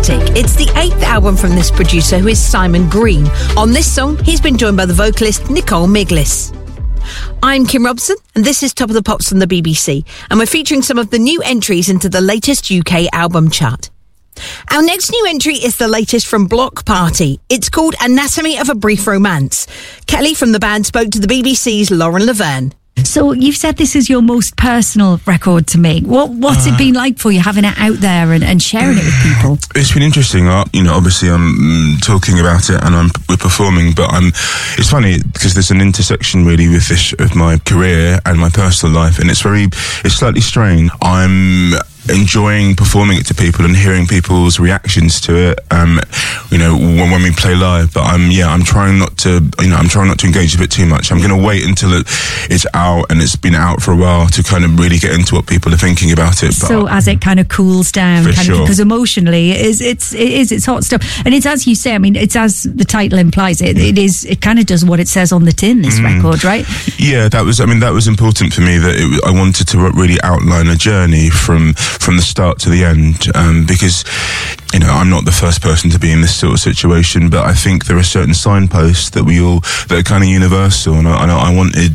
Static. It's the 8th album from this producer, who is Simon Green. On this song, he's been joined by the vocalist Nicole Miglis. I'm Kim Robson, and this is Top of the Pops from the BBC, and we're featuring some of the new entries into the latest UK album chart. Our next new entry is the latest from Block Party. It's called Anatomy of a Brief Romance. Kelly from the band spoke to the BBC's Lauren Laverne. So you've said this is your most personal record to make. What's it been like for you, having it out there and sharing it with people? It's been interesting. Obviously I'm talking about it and we're performing, but it's funny because there's an intersection really with this, of my career and my personal life, and it's slightly strange. I'm enjoying performing it to people and hearing people's reactions to it, when we play live. But I'm trying not to engage with it too much. I'm going to wait until it's out and it's been out for a while to kind of really get into what people are thinking about it. So as it kind of cools down, because emotionally it's hot stuff, and it's, as you say, I mean, it's, as the title implies, it kind of does what it says on the tin, this record, right? Yeah, that was important for me, that I wanted to really outline a journey from the start to the end, because I'm not the first person to be in this sort of situation, but I think there are certain signposts that are kind of universal, and I wanted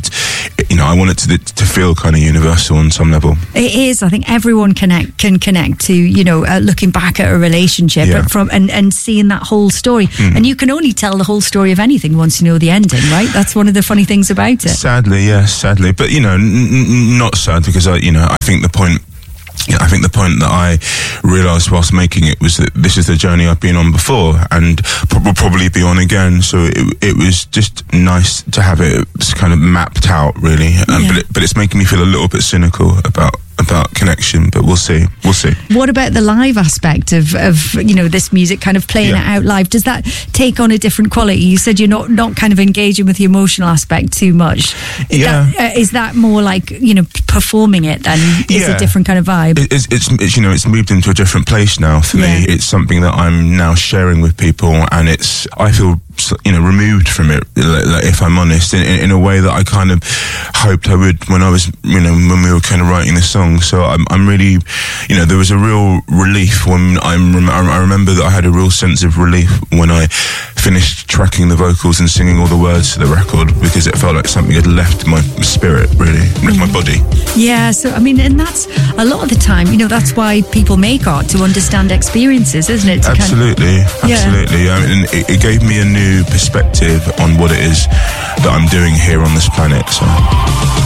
to feel kind of universal on some level. It is. I think everyone can connect to looking back at a relationship, and seeing that whole story, and you can only tell the whole story of anything once you know the ending, right? That's one of the funny things about it. Sadly, but not sad, because I think the point. I think the point that I realised whilst making it was that this is the journey I've been on before and will probably be on again. So it was just nice to have it kind of mapped out, really. But it's making me feel a little bit cynical about connection, but we'll see. What about the live aspect of this music, kind of playing it out live? Does that take on a different quality? You said you're not kind of engaging with the emotional aspect too much. Is that more like performing it then? Is a different kind of vibe? It's moved into a different place now for me. It's something that I'm now sharing with people, and I feel removed from it, if I'm honest, in a way that I kind of hoped I would when I was when we were kind of writing this song. So I'm really, there was a real relief when I remember that I had a real sense of relief when I finished tracking the vocals and singing all the words to the record, because it felt like something had left my spirit, really, left my body. Yeah, so I mean, and that's a lot of the time, that's why people make art, to understand experiences, isn't it? Absolutely. I mean, it gave me a new perspective on what it is that I'm doing here on this planet. So